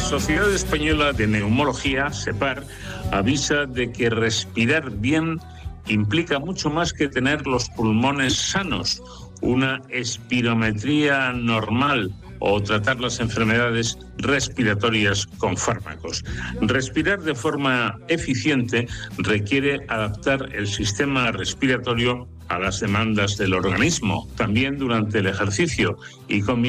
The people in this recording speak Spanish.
Sociedad Española de Neumología, SEPAR, avisa de que respirar bien implica mucho más que tener los pulmones sanos. Una espirometría normal o tratar las enfermedades respiratorias con fármacos. Respirar de forma eficiente requiere adaptar el sistema respiratorio a las demandas del organismo, también durante el ejercicio y